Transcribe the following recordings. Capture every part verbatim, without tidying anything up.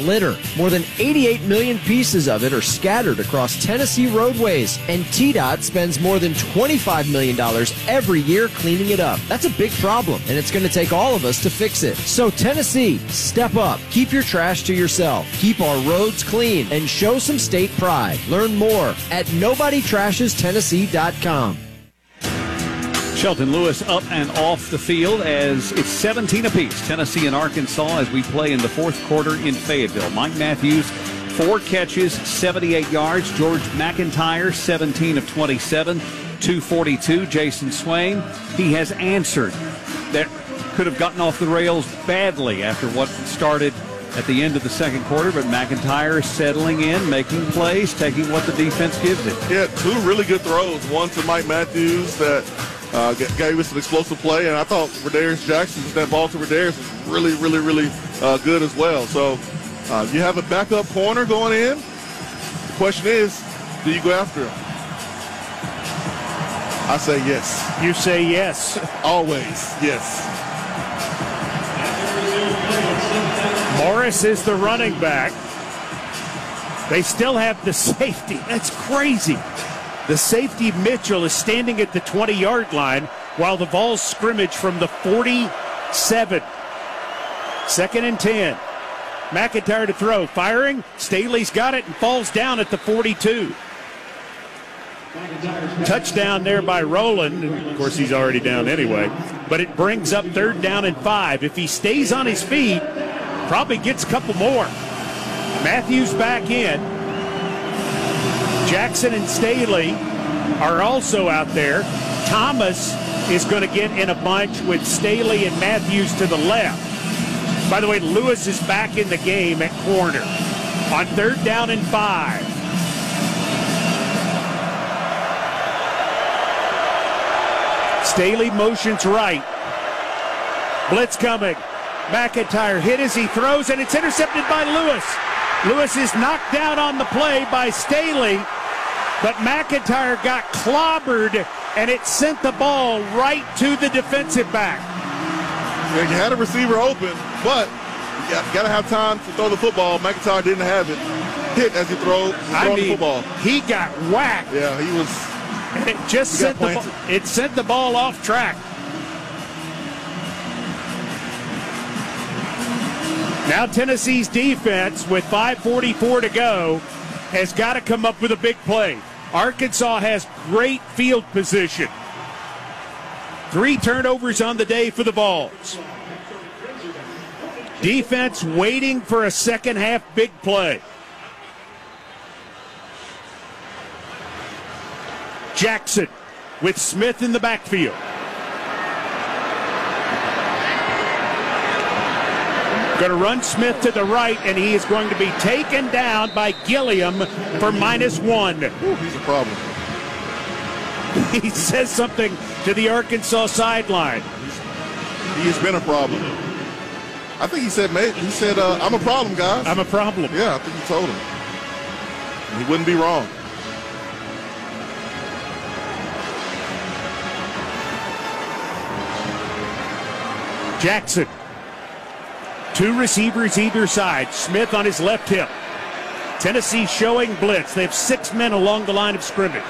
litter. More than eighty-eight million pieces of it are scattered across Tennessee roadways, and T DOT spends more than twenty-five million dollars every year cleaning it up. That's a big problem, and it's going to take all of us to fix it. So Tennessee, step up. Keep your trash to yourself. Keep our roads clean, and show some state pride. Learn more at nobody trashes tennessee dot com. Shelton Lewis up and off the field as it's seventeen apiece. Tennessee and Arkansas as we play in the fourth quarter in Fayetteville. Mike Matthews, four catches, seventy-eight yards. George McIntyre, seventeen of twenty-seven, two forty-two. Jason Swain, he has answered. That could have gotten off the rails badly after what started at the end of the second quarter, but McIntyre settling in, making plays, taking what the defense gives it. Yeah, two really good throws. One to Mike Matthews that uh, gave us an explosive play, and I thought Radarius Jackson, that ball to Radarius was really, really, really uh, good as well. So uh, you have a backup corner going in. The question is, do you go after him? I say yes. You say yes. Always, yes. Morris is the running back. They still have the safety. That's crazy. The safety, Mitchell, is standing at the twenty-yard line while the Vols scrimmage from the forty-seven. Second and ten. McIntyre to throw. Firing. Staley's got it and falls down at the forty-two. Touchdown there by Rowland. Of course, he's already down anyway. But it brings up third down and five. If he stays on his feet, probably gets a couple more. Matthews back in. Jackson and Staley are also out there. Thomas is going to get in a bunch with Staley and Matthews to the left. By the way, Lewis is back in the game at corner on third down and five. Staley motions right. Blitz coming. McIntyre hit as he throws, and it's intercepted by Lewis. Lewis is knocked down on the play by Staley, but McIntyre got clobbered, and it sent the ball right to the defensive back. Yeah, you had a receiver open, but you got to have time to throw the football. McIntyre didn't have it. Hit as he throw, I throw mean, the football. He got whacked. Yeah, he was. And it just sent the, ball, it sent the ball off track. Now Tennessee's defense, with five forty-four to go, has got to come up with a big play. Arkansas has great field position. Three turnovers on the day for the Vols. Defense waiting for a second half big play. Jackson with Smith in the backfield. Going to run Smith to the right, and he is going to be taken down by Gilliam for minus one. Ooh, he's a problem. He says something to the Arkansas sideline. He has been a problem. I think he said, mate, he said, uh, I'm a problem, guys. I'm a problem. Yeah, I think he told him. He wouldn't be wrong. Jackson. Two receivers either side. Smith on his left hip. Tennessee showing blitz. They have six men along the line of scrimmage.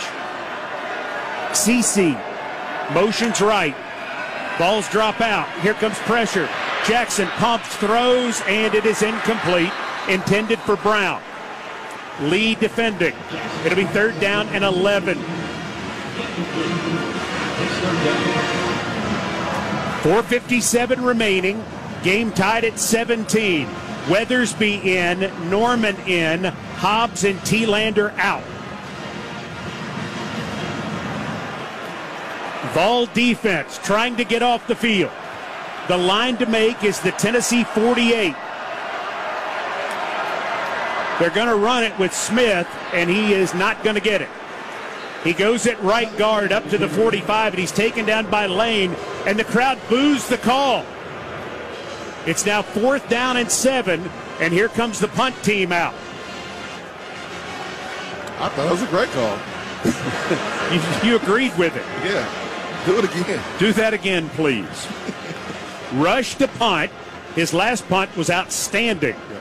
C C motions right. Balls drop out. Here comes pressure. Jackson pumps, throws, and it is incomplete. Intended for Brown. Lee defending. It'll be third down and eleven. four fifty-seven remaining. Game tied at seventeen. Weathersby in, Norman in, Hobbs and T-Lander out. Vol defense trying to get off the field. The line to make is the Tennessee forty-eight. They're going to run it with Smith, and he is not going to get it. He goes at right guard up to the forty-five, and he's taken down by Lane, and the crowd boos the call. It's now fourth down and seven, and here comes the punt team out. I thought it was a great call. you, you agreed with it. Yeah. Do it again. Do that again, please. Rush to punt. His last punt was outstanding. Yeah.